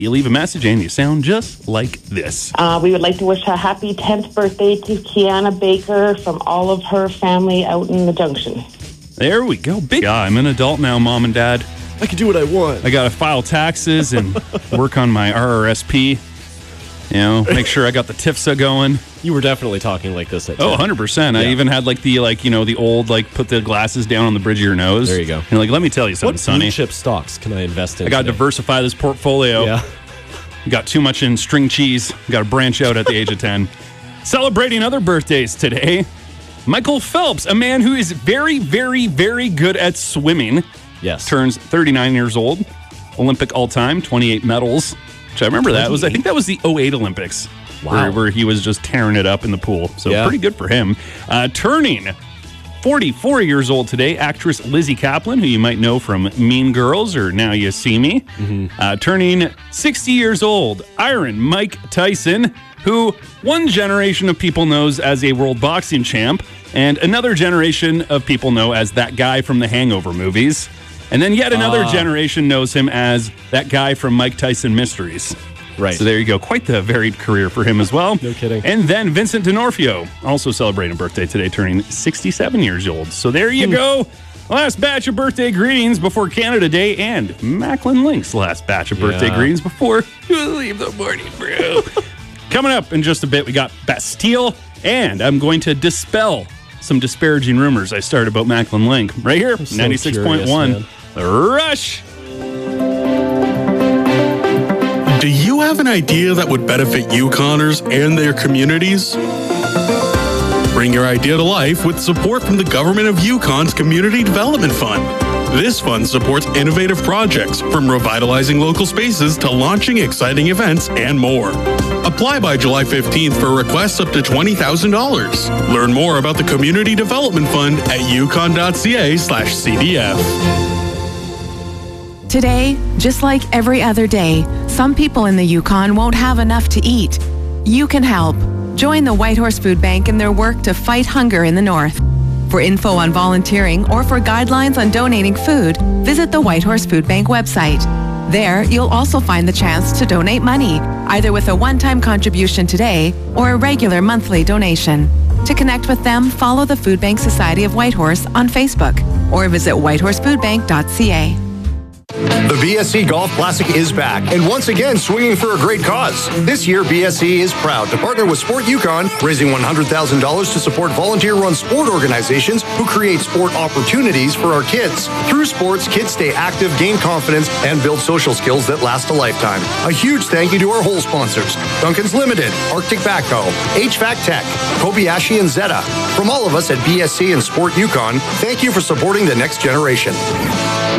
You leave a message and you sound just like this. We would like to wish a happy 10th birthday to Kiana Baker from all of her family out in the Junction. There we go. Big guy. I'm an adult now, Mom and Dad. I can do what I want. I got to file taxes and work on my RRSP. You know, make sure I got the TIFSA going. You were definitely talking like this at 10. 100%. Yeah. I even had the old, put the glasses down on the bridge of your nose. There you go. And let me tell you something, Sonny. What blue chip stocks can I invest in? I got to diversify this portfolio. Yeah. Got too much in string cheese. Got to branch out at the age of 10. Celebrating other birthdays today. Michael Phelps, a man who is very, very, very good at swimming. Yes. Turns 39 years old. Olympic all-time, 28 medals. Which I remember I think that was the 08 Olympics. Wow. Where he was just tearing it up in the pool. So pretty good for him. Turning 44 years old today, actress Lizzie Kaplan, who you might know from Mean Girls or Now You See Me. Mm-hmm. Turning 60 years old, Iron Mike Tyson, who one generation of people knows as a world boxing champ, and another generation of people know as that guy from the Hangover movies. And then yet another generation knows him as that guy from Mike Tyson Mysteries. Right. So there you go. Quite the varied career for him as well. No kidding. And then Vincent D'Onofrio, also celebrating a birthday today, turning 67 years old. So there you go. Last batch of birthday greetings before Canada Day, and Macklin Link's last batch of birthday greetings before you leave the morning brew. Coming up in just a bit, we got Bastille, and I'm going to dispel some disparaging rumors I started about Macklin Link. Right here, 96.1. The Rush. Do you have an idea that would benefit Yukoners and their communities? Bring your idea to life with support from the Government of Yukon's Community Development Fund. This fund supports innovative projects, from revitalizing local spaces to launching exciting events and more. Apply by July 15th for requests up to $20,000. Learn more about the Community Development Fund at yukon.ca/CDF. Today, just like every other day, some people in the Yukon won't have enough to eat. You can help. Join the Whitehorse Food Bank in their work to fight hunger in the north. For info on volunteering or for guidelines on donating food, visit the Whitehorse Food Bank website. There, you'll also find the chance to donate money, either with a one-time contribution today or a regular monthly donation. To connect with them, follow the Food Bank Society of Whitehorse on Facebook or visit whitehorsefoodbank.ca. The BSC Golf Classic is back, and once again swinging for a great cause. This year, BSC is proud to partner with Sport Yukon, raising $100,000 to support volunteer-run sport organizations who create sport opportunities for our kids. Through sports, kids stay active, gain confidence, and build social skills that last a lifetime. A huge thank you to our whole sponsors: Duncan's Limited, Arctic Backhoe, HVAC Tech, Kobayashi, and Zeta. From all of us at BSC and Sport Yukon, thank you for supporting the next generation.